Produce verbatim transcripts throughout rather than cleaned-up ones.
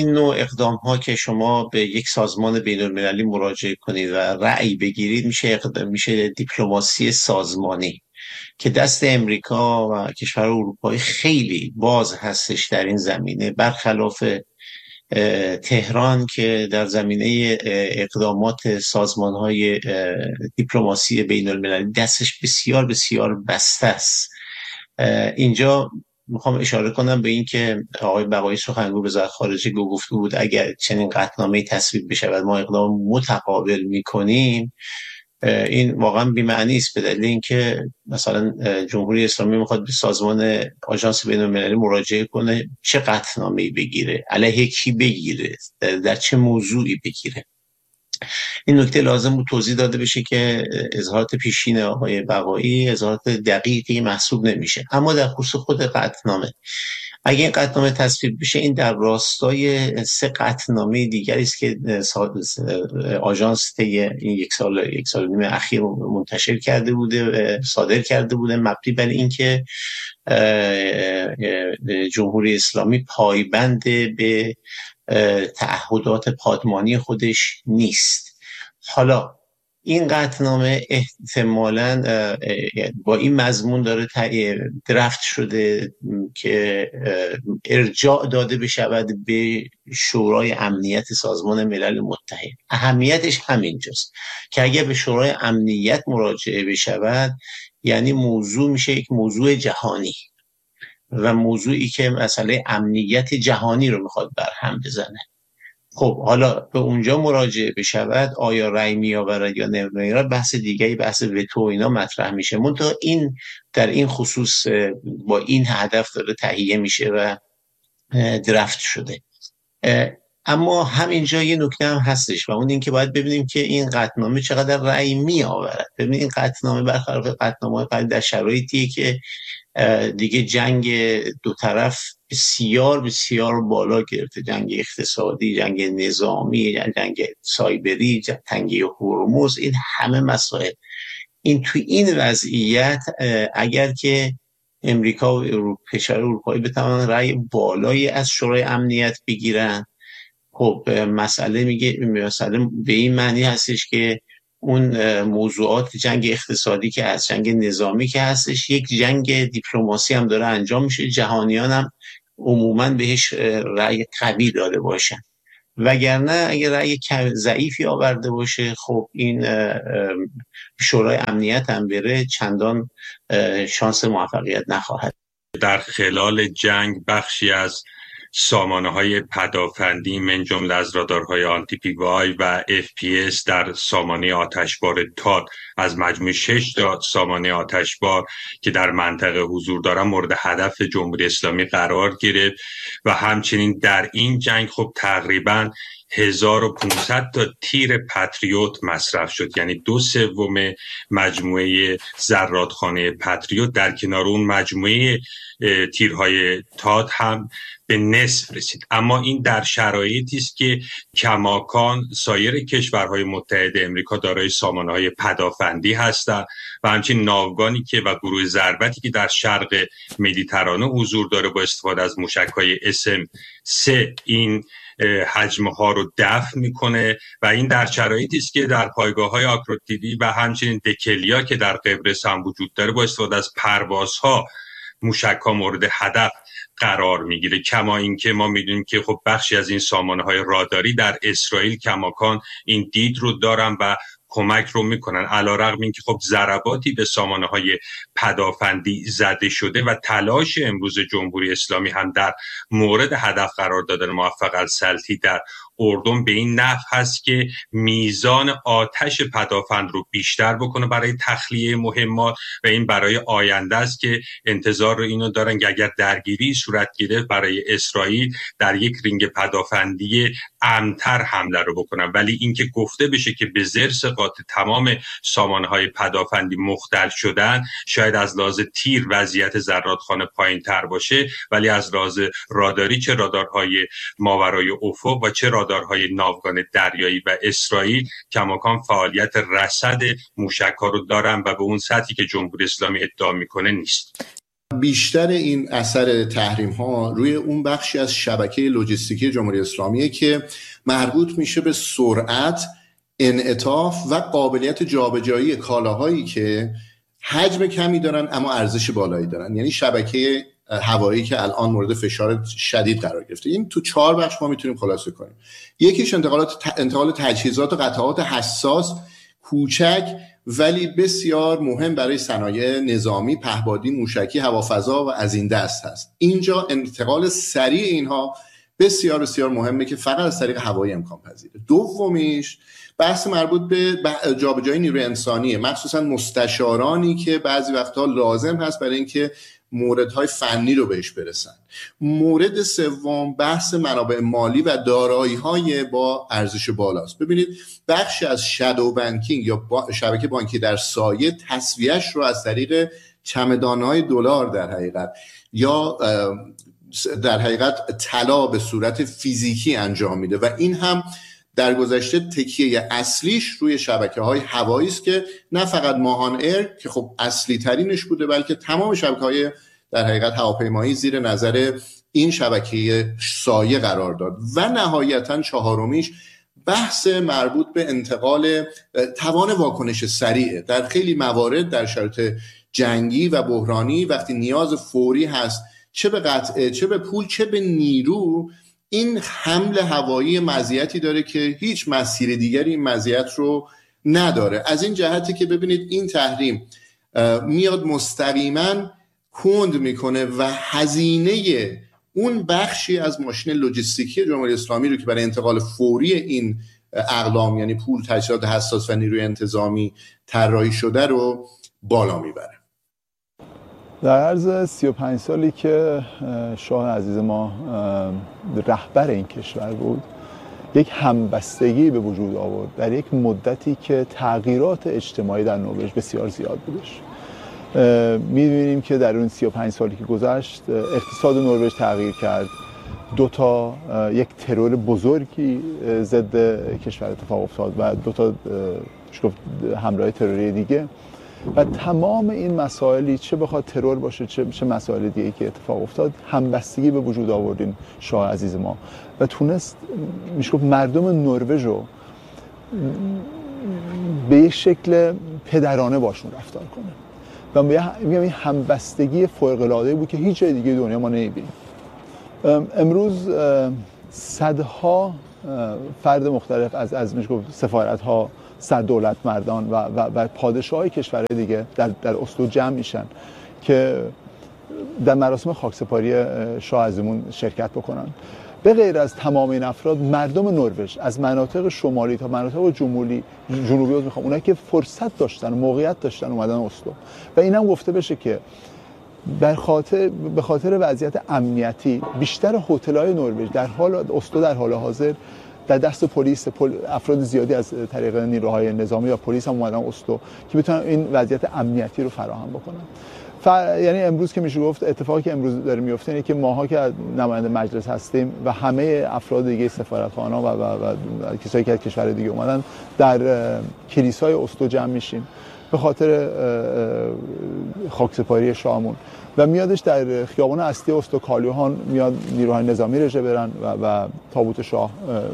این نوع اقدام ها که شما به یک سازمان بین المللی مراجعه کنید و رأی بگیرید میشه اقدام میشه دیپلماسی سازمانی که دست امریکا و کشور اروپایی خیلی باز هستش در این زمینه، برخلاف تهران که در زمینه اقدامات سازمان‌های دیپلماسی بین المللی دستش بسیار بسیار بسته است. اینجا میخوام اشاره کنم به این که آقای بقایی سخنگوی وزارت خارجه گفته بود اگر چنین قطعنامه‌ای تصویب بشه ما اقدام متقابل میکنیم. این واقعا بی‌معنی است، به دلیل اینکه مثلا جمهوری اسلامی میخواد به سازمان آژانس بین‌المللی مراجعه کنه، چه قطعنامه‌ای بگیره، علیه کی بگیره، در, در چه موضوعی بگیره. این نکته لازم بود توضیح داده بشه که اظهارات پیشین آقای بقایی اظهارات دقیقی محسوب نمیشه. اما در خصوص خود قطعنامه، اگه این قطعنامه تصویب بشه این در راستای سه قطعنامه دیگری است که آژانس طی این یک سال یک سال و نیم اخیر منتشر کرده بوده، صادر کرده بوده، مبنی بر اینکه جمهوری اسلامی پایبند به تعهدات پادمانی خودش نیست. حالا این قطعنامه احتمالاً با این مضمون داره درفت شده که ارجاع داده بشود به شورای امنیت سازمان ملل متحد. اهمیتش همینجاست که اگر به شورای امنیت مراجعه بشود یعنی موضوع میشه یک موضوع جهانی و موضوعی که مسئله امنیت جهانی رو میخواد برهم بزنه. خب حالا به اونجا مراجعه بشود آیا رأی میآورد یا نمیآورد بحث دیگری، بحث وتو اینا مطرح میشه. منتها این در این خصوص با این هدف داره تهیه میشه و درفت شده. اما همینجا یه نکته هم هستش و اون این که باید ببینیم که این قطعنامه چقدر رأی می آورد. ببینید این قطعنامه برخلاف قطعنامه‌های قبلی در شرایطی که دیگه جنگ دو طرف بسیار بسیار بالا گرفته، جنگ اقتصادی، جنگ نظامی، جنگ سایبری، تنگه هرمز، این همه مسائل. این توی این وضعیت اگر که امریکا و کشور اروپایی بتوانند رأی بالایی از شورای امنیت بگیرن، خب مسئله میگه مسئله به این معنی هستش که اون موضوعات جنگ اقتصادی که هست، جنگ نظامی که هستش، یک جنگ دیپلماسی هم داره انجام میشه، جهانیان هم عموما بهش رأی قوی داده باشن. وگرنه اگر رأی ضعیفی آورده باشه خب این شورای امنیت هم بره چندان شانس موفقیت نخواهد. در خلال جنگ بخشی از سامانه‌های پدافندی من جمله از رادارهای آنتی پی وای و اف پی اس در سامانه آتشبار تاد از مجموع شش تا سامانه آتشبار که در منطقه حضور دارن مورد هدف جمهوری اسلامی قرار گرفت و همچنین در این جنگ خب تقریباً هزار و پانصد تا تیر پتریوت مصرف شد، یعنی دو سوم مجموعه زرادخانه پتریوت در کنار اون مجموعه تیرهای تاد هم به نصف رسید. اما این در شرایطی است که کماکان سایر کشورهای متحد امریکا دارای سامانه‌های پدافندی هستند و همچنین ناوگانی که و گروه ضربتی که در شرق مدیترانه حضور داره با استفاده از موشک‌های اس ام سه این حجمها رو دفع میکنه و این در شرایطی است که در پایگاه‌های آکروتیدی و همچنین دکلیا که در قبرس هم وجود داره با استفاده از پروازها موشک‌ها مورد هدف قرار میگیره. کما اینکه ما میدونیم که خب بخشی از این سامانه‌های راداری در اسرائیل کماکان این دید رو دارن و کمک رو میکنن، علیرغم اینکه خب ضرباتی به سامانه‌های پدافندی زده شده و تلاش امروز جمهوری اسلامی هم در مورد هدف قرار دادن موفق السلطی در اردن به این نحو هست که میزان آتش پدافند رو بیشتر بکنه برای تخلیه مهمات و این برای آینده است که انتظار رو اینو دارن که اگر درگیری صورت گرفت برای اسرائیل در یک رینگ پدافندی امن‌تر حمله رو بکنن. ولی اینکه گفته بشه که به زر سقاط تمام سامانه‌های پدافندی مختل شدن شاید از لحاظ تیر وضعیت زرادخانه پایین‌تر باشه، ولی از لحاظ راداری چه رادارهای ماورای افق و چه رادارهای ناوگان دریایی و اسرائیل کماکان فعالیت رصد موشک‌ها رو دارن و به اون سطحی که جمهوری اسلامی ادعا میکنه نیست. بیشتر این اثر تحریم ها روی اون بخشی از شبکه لوجستیکی جمهوری اسلامیه که مربوط میشه به سرعت، انعطاف و قابلیت جابجایی کالاهایی که حجم کمی دارن اما ارزش بالایی دارن. یعنی شبکه هوایی که الان مورد فشار شدید قرار گرفته. این تو چهار بخش ما میتونیم خلاصه کنیم. یکیش انتقالات انتقال تجهیزات و قطعات حساس، کوچک ولی بسیار مهم برای صنایع نظامی، پهپادی، موشکی، هوافضا و از این دست هست. اینجا انتقال سریع اینها بسیار بسیار مهمه که فقط از طریق هوایی امکان پذیره. دومیش بحث مربوط به جابجایی نیروی انسانیه، مخصوصا مستشارانی که بعضی وقتها لازم هست برای اینکه موردهای فنی رو بهش برسن. مورد سوم بحث منابع مالی و دارایی‌های با ارزش بالاست. ببینید بخشی از شادو بانکینگ یا با شبکه بانکی در سایه تسویه‌اش رو از طریق چمدان‌های دلار در حقیقت یا در حقیقت طلا به صورت فیزیکی انجام میده و این هم در گذشته تکیه اصلیش روی شبکه‌های هوایی است که نه فقط ماهان ایر که خب اصلی ترینش بوده بلکه تمام شبکه‌های در حقیقت هواپیمایی زیر نظر این شبکه سایه قرار داد. و نهایتاً چهارمیش بحث مربوط به انتقال توان واکنش سریعه. در خیلی موارد در شرایط جنگی و بحرانی وقتی نیاز فوری هست، چه به قطعه، چه به پول، چه به نیرو، این حمل هوایی مزیتی داره که هیچ مسیر دیگری این مزیت رو نداره. از این جهتی که ببینید این تحریم میاد مستقیما کند میکنه و هزینه اون بخشی از ماشین لوجستیکی جمهوری اسلامی رو که برای انتقال فوری این اقلام یعنی پول، تجهیزات حساس و نیروی انتظامی طراحی شده رو بالا میبره. در عرض سی و پنج سالی که شاه عزیز ما رهبر این کشور بود، یک همبستگی به وجود آورد در یک مدتی که تغییرات اجتماعی در نروژ بسیار زیاد بودش. می‌بینیم که در اون سی و پنج سالی که گذشت اقتصاد نروژ تغییر کرد، دو تا یک ترور بزرگی ضد کشور اتفاق افتاد و دو تا همراه تروری دیگه و تمام این مسائلی چه بخواد ترور باشه چه چه مسائل دیگه که اتفاق افتاد همبستگی به وجود آوردین شاه عزیز ما و تونست میشه گفت مردم نروژ رو به یک شکل پدرانه باشون رفتار کنه و میگم این همبستگی فوق‌العاده‌ای بود که هیچ جای دیگه دنیا ما نمی‌بینیم. امروز صدها فرد مختلف از از میشه گفت سفارت‌ها، صد دولت مردان و و, و پادشاه‌های کشورهای دیگه در در اسلو جمع میشن که در مراسم خاکسپاری شاه عزیزمون شرکت بکنن. به غیر از تمام این افراد، مردم نروژ از مناطق شمالی تا مناطق جنوبی جنوبی از میخوام اونایی که فرصت داشتن و موقعیت داشتن اومدن اسلو و اینم گفته بشه که در خاطر به خاطر وضعیت امنیتی بیشتر هتل‌های نروژ در حال اسلو در حال حاضر در دست پلیس، پل، افراد زیادی از طریق نیروهای نظامی و پلیس هم اومدن اسلو که بتونن این وضعیت امنیتی رو فراهم بکنن. ف... یعنی امروز که میشه گفت اتفاقی که امروز داره میفته اینه که ماها که نماینده مجلس هستیم و همه افراد دیگه سفارتخانه‌ها و, و, و, و کسایی که از کشور دیگه اومدن در کلیسای اسلو جمع میشیم به خاطر خاکسپاری شاهمون و میادش در خیابان اصلی اسلو کالیوهان میاد نیروهای نظامی رژه برن و, و تابوت شاه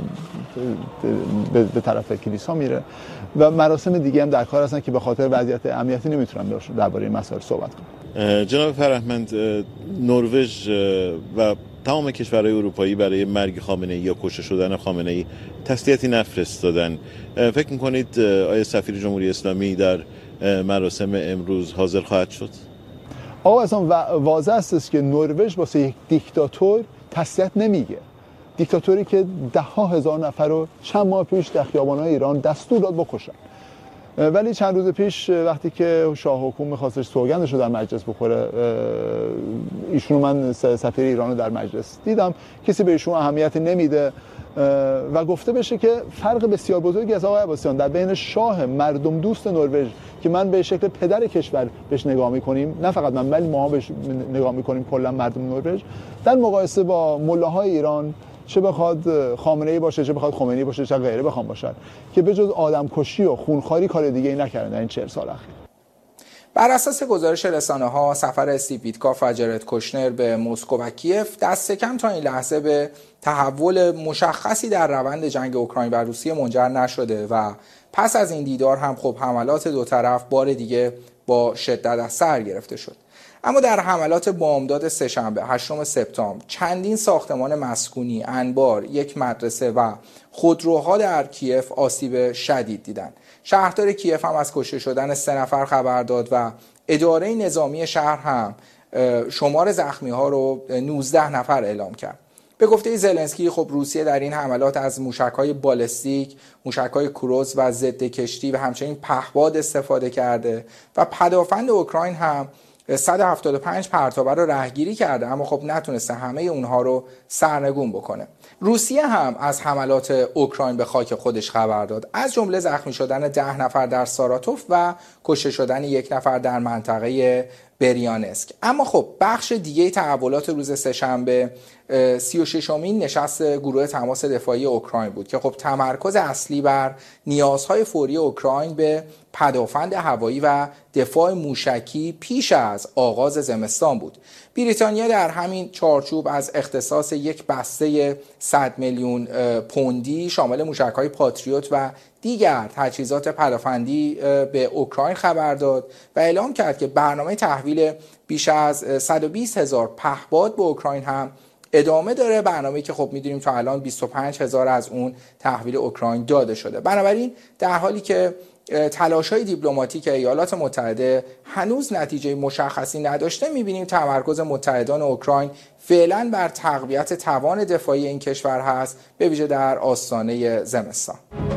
به, به طرف کلیسا میره و مراسم دیگه هم در کار هستن که به خاطر وضعیت امنیتی نمیتونن درباره این مسائل صحبت کنن. جناب فرهمند، نروژ و تمام کشورهای اروپایی برای مرگ خامنه‌ای یا کشته شدن خامنه‌ای تسلیتی نفرستادن. فکر می‌کنید آیا سفیر جمهوری اسلامی در مراسم امروز حاضر خواهد شد؟ آقا اصلا واضح است که نروژ واسه یک دیکتاتور تسلیت نمیگه. دیکتاتوری که ده ها هزار نفر رو چند ماه پیش در خیابان‌های ایران دستور داد بکشن. ولی چند روز پیش وقتی که شاه حکومت می‌خواستش سوگندش رو در مجلس بخوره، ایشونو من سفیر ایران رو در مجلس دیدم، کسی به ایشون اهمیت نمیده و گفته بشه که فرق بسیار بزرگی از آقای عباسیان در بین شاه مردم دوست نروژ که من به شکل پدر کشور بهش نگاه می‌کنیم، نه فقط من بلکه ماها بهش نگاه می‌کنیم کلا مردم نروژ، در مقایسه با ملاهای ایران، چه بخواد خامنه‌ای باشه، چه بخواد خمینی باشه، چه غیره بخوام باشن که به جز آدمکشی و خونخواری کار دیگه ای نکردن در این چهل سال اخیر. بر اساس گزارش رسانه‌ها، سفر استیو ویتکاف و جرد کوشنر به مسکو و کیف دست کم تا این لحظه به تحول مشخصی در روند جنگ اوکراین و روسیه منجر نشده و پس از این دیدار هم خب حملات دو طرف بار دیگه با شدت از سر گرفته شد. اما در حملات بامداد سه‌شنبه هشتم سپتامبر چندین ساختمان مسکونی، انبار، یک مدرسه و خودروها در کیف آسیب شدید دیدند. شهردار کیف هم از کشته شدن سه نفر خبر داد و اداره نظامی شهر هم شمار زخمی ها رو نوزده نفر اعلام کرد. به گفته زلنسکی خب روسیه در این حملات از موشک‌های بالستیک، موشک‌های کروز و ضد کشتی و همچنین پهپاد استفاده کرده و پدافند اوکراین هم صد و هفتاد و پنج پرتابه رو رهگیری کرده، اما خب نتونسته همه اونها رو سرنگون بکنه. روسیه هم از حملات اوکراین به خاک خودش خبر داد، از جمله زخمی شدن ده نفر در ساراتوف و کشته شدن یک نفر در منطقه بریانسک. اما خب بخش دیگه تحولات روز سه‌شنبه سی و ششمین نشست گروه تماس دفاعی اوکراین بود که خب تمرکز اصلی بر نیازهای فوری اوکراین به پدافند هوایی و دفاع موشکی پیش از آغاز زمستان بود. بریتانیا در همین چارچوب از اختصاص یک بسته صد میلیون پوندی شامل موشک‌های پاتریوت و دیگر تجهیزات پدافندی به اوکراین خبر داد و اعلام کرد که برنامه تحویل بیش از صد و بیست هزار پهپاد به اوکراین هم ادامه داره، برنامه‌ای که خب می‌دونیم تا الان بیست و پنج هزار از اون تحویل اوکراین داده شده. بنابراین در حالی که تلاش‌های دیپلماتیک ایالات متحده هنوز نتیجه مشخصی نداشته، می‌بینیم تمرکز متحدان اوکراین فعلا بر تقویت توان دفاعی این کشور هست، به ویژه در آستانه زمستان.